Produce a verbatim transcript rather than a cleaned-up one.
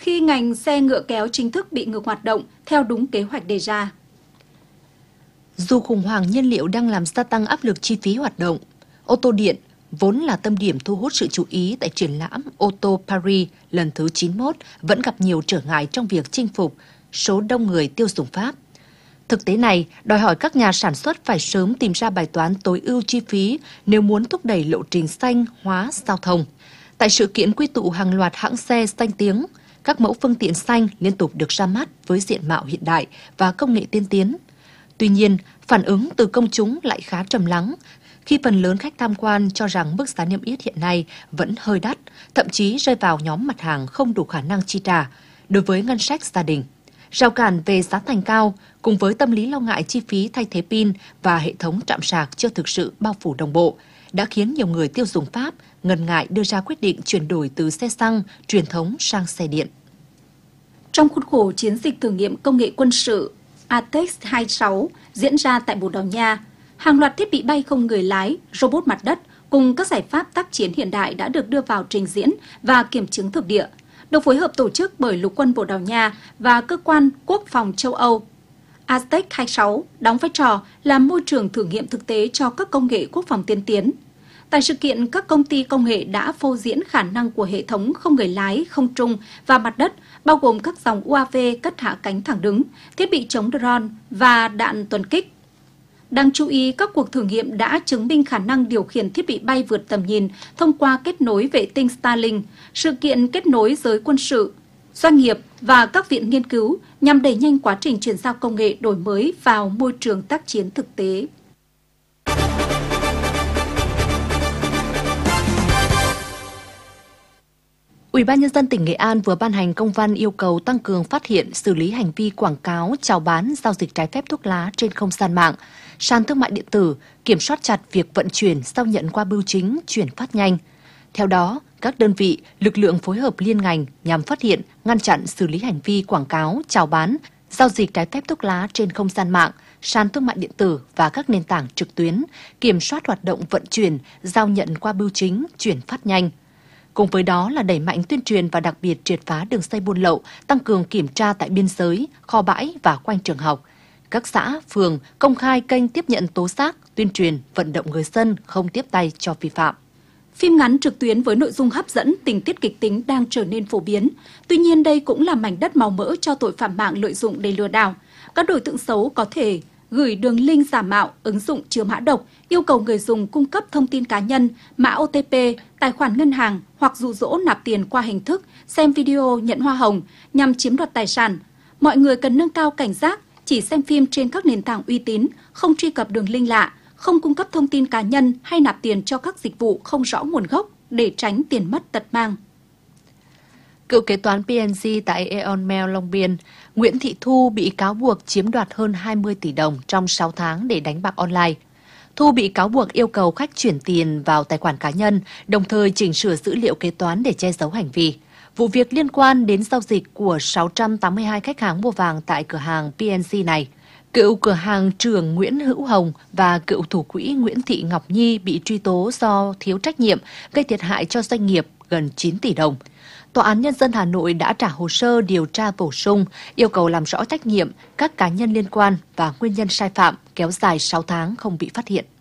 khi ngành xe ngựa kéo chính thức bị ngừng hoạt động theo đúng kế hoạch đề ra. Dù khủng hoảng nhiên liệu đang làm gia tăng áp lực chi phí hoạt động, ô tô điện vốn là tâm điểm thu hút sự chú ý tại triển lãm ô tô Paris lần thứ chín mươi mốt vẫn gặp nhiều trở ngại trong việc chinh phục số đông người tiêu dùng Pháp. Thực tế này đòi hỏi các nhà sản xuất phải sớm tìm ra bài toán tối ưu chi phí nếu muốn thúc đẩy lộ trình xanh hóa giao thông. Tại sự kiện quy tụ hàng loạt hãng xe danh tiếng, các mẫu phương tiện xanh liên tục được ra mắt với diện mạo hiện đại và công nghệ tiên tiến. Tuy nhiên, phản ứng từ công chúng lại khá trầm lắng, khi phần lớn khách tham quan cho rằng mức giá niêm yết hiện nay vẫn hơi đắt, thậm chí rơi vào nhóm mặt hàng không đủ khả năng chi trả đối với ngân sách gia đình. Rào cản về giá thành cao cùng với tâm lý lo ngại chi phí thay thế pin và hệ thống trạm sạc chưa thực sự bao phủ đồng bộ đã khiến nhiều người tiêu dùng Pháp ngần ngại đưa ra quyết định chuyển đổi từ xe xăng truyền thống sang xe điện. Trong khuôn khổ chiến dịch thử nghiệm công nghệ quân sự A T E X hai mươi sáu diễn ra tại Bồ Đào Nha, hàng loạt thiết bị bay không người lái, robot mặt đất cùng các giải pháp tác chiến hiện đại đã được đưa vào trình diễn và kiểm chứng thực địa, được phối hợp tổ chức bởi Lục quân Bồ Đào Nha và Cơ quan Quốc phòng châu Âu. A T E X hai mươi sáu đóng vai trò là môi trường thử nghiệm thực tế cho các công nghệ quốc phòng tiên tiến. Tại sự kiện, các công ty công nghệ đã phô diễn khả năng của hệ thống không người lái, không trung và mặt đất, bao gồm các dòng u a vê cất hạ cánh thẳng đứng, thiết bị chống drone và đạn tuần kích. Đáng chú ý, các cuộc thử nghiệm đã chứng minh khả năng điều khiển thiết bị bay vượt tầm nhìn thông qua kết nối vệ tinh Starlink, sự kiện kết nối giới quân sự, doanh nghiệp và các viện nghiên cứu nhằm đẩy nhanh quá trình chuyển giao công nghệ đổi mới vào môi trường tác chiến thực tế. Ủy ban Nhân dân tỉnh Nghệ An vừa ban hành công văn yêu cầu tăng cường phát hiện, xử lý hành vi quảng cáo, chào bán, giao dịch trái phép thuốc lá trên không gian mạng, sàn thương mại điện tử, kiểm soát chặt việc vận chuyển, giao nhận qua bưu chính, chuyển phát nhanh. Theo đó, các đơn vị, lực lượng phối hợp liên ngành nhằm phát hiện, ngăn chặn, xử lý hành vi quảng cáo, chào bán, giao dịch trái phép thuốc lá trên không gian mạng, sàn thương mại điện tử và các nền tảng trực tuyến, kiểm soát hoạt động vận chuyển, giao nhận qua bưu chính, chuyển phát nhanh. Cùng với đó là đẩy mạnh tuyên truyền và đặc biệt triệt phá đường dây buôn lậu, tăng cường kiểm tra tại biên giới, kho bãi và quanh trường học. Các xã, phường công khai kênh tiếp nhận tố giác, tuyên truyền, vận động người dân không tiếp tay cho vi phạm. Phim ngắn trực tuyến với nội dung hấp dẫn, tình tiết kịch tính đang trở nên phổ biến. Tuy nhiên đây cũng là mảnh đất màu mỡ cho tội phạm mạng lợi dụng để lừa đảo. Các đối tượng xấu có thể gửi đường link giả mạo, ứng dụng chứa mã độc, yêu cầu người dùng cung cấp thông tin cá nhân, mã ô tê pê, tài khoản ngân hàng hoặc dụ dỗ nạp tiền qua hình thức xem video nhận hoa hồng nhằm chiếm đoạt tài sản. Mọi người cần nâng cao cảnh giác, chỉ xem phim trên các nền tảng uy tín, không truy cập đường link lạ, không cung cấp thông tin cá nhân hay nạp tiền cho các dịch vụ không rõ nguồn gốc để tránh tiền mất tật mang. Cựu kế toán pê en giê tại Aeon Mail Long Biên, Nguyễn Thị Thu bị cáo buộc chiếm đoạt hơn hai mươi tỷ đồng trong sáu tháng để đánh bạc online. Thu bị cáo buộc yêu cầu khách chuyển tiền vào tài khoản cá nhân, đồng thời chỉnh sửa dữ liệu kế toán để che giấu hành vi. Vụ việc liên quan đến giao dịch của sáu trăm tám mươi hai khách hàng mua vàng tại cửa hàng pê en giê này. Cựu cửa hàng trưởng Nguyễn Hữu Hồng và cựu thủ quỹ Nguyễn Thị Ngọc Nhi bị truy tố do thiếu trách nhiệm, gây thiệt hại cho doanh nghiệp gần chín tỷ đồng. Tòa án Nhân dân Hà Nội đã trả hồ sơ điều tra bổ sung, yêu cầu làm rõ trách nhiệm các cá nhân liên quan và nguyên nhân sai phạm kéo dài sáu tháng không bị phát hiện.